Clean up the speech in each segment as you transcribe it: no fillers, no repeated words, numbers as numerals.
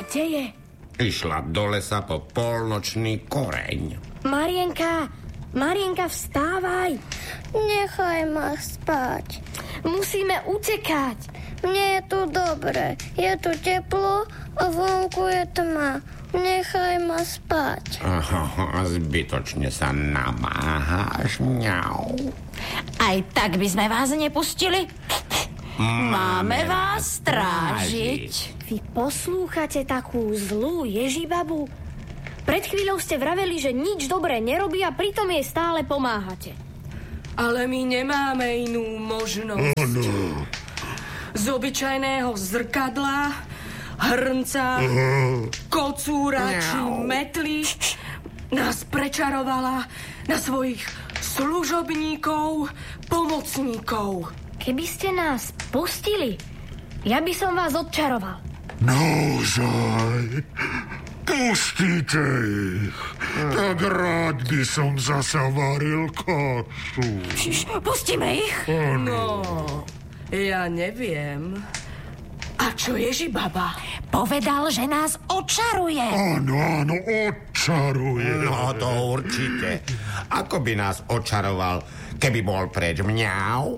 Kde je? Išla do lesa po polnočný koreň. Marienka, vstávaj. Nechaj ma spať. Musíme utekať. Mne je tu dobre. Je tu teplo a vonku je tma. Nechaj ma spať. Zbytočne sa namáhaš, mňau. Aj tak by sme vás nepustili. Máme vás strážiť. Vy poslúchate takú zlú Ježibabu? Pred chvíľou ste vraveli, že nič dobré nerobí a pritom jej stále pomáhate. Ale my nemáme inú možnosť. Z obyčajného zrkadla, hrnca, kocúra či metly nás prečarovala na svojich služobníkov, pomocníkov. Keby ste nás pustili, ja by som vás odčaroval. Naozaj? Pustíte ich. Tak rád by som zasa varil kašu. Pustíme ich? No, ja neviem. A čo Ježibaba? Povedal, že nás očaruje. Áno, očaruje. No to určite. Ako by nás očaroval, keby bol preč, mňau?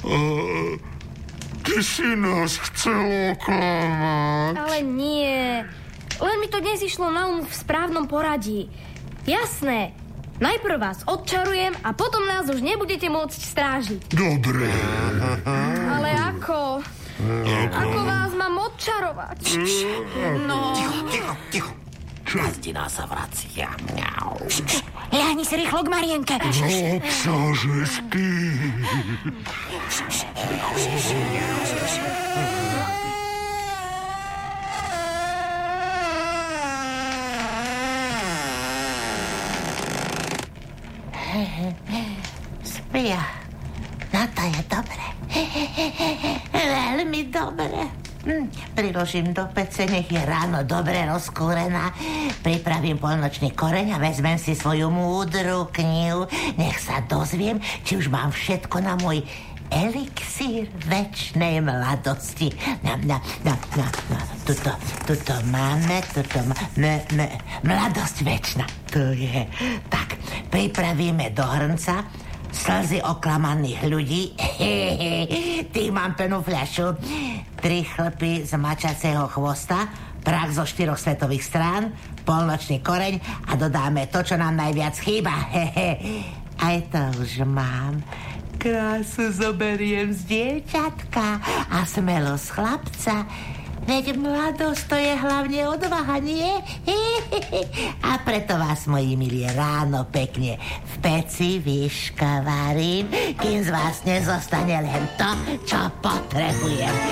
Ty si nás chcel oklamať. Ale nie. Len mi to dnes išlo na v správnom poradí. Jasné. Najprv vás odčarujem a potom nás už nebudete môcť strážiť. Dobre. Ale ako? Ako vás mám odčarovať? No. Ticho. Gazdina sa vracia, mňau. Ľahni si rýchlo k Marienke. Obsaže spí. Spia. No to je dobre. Veľmi dobre. Priložím do pece, nech je ráno dobre rozkúrená. Pripravím polnočný koreň a vezmem si svoju múdru knihu. Nech sa dozviem, či už mám všetko na môj elixír večnej mladosti. Tuto máme, mladosť večná. Tu je. Tak, pripravíme do hrnca slzy oklamaných ľudí. Tých mám plnú fľašu. 3 chlpy z mačacieho chvosta, prach zo 4 svetových strán, polnočný koreň a dodáme to, čo nám najviac chýba. Aj to už mám. Krásu zoberiem z dievčatka a smelosť chlapca. Veď mladosť to je hlavne odvaha, nie? A preto vás, moji milí, ráno pekne v peci vyškavarím, kým z vás nezostane len to, čo potrebujem.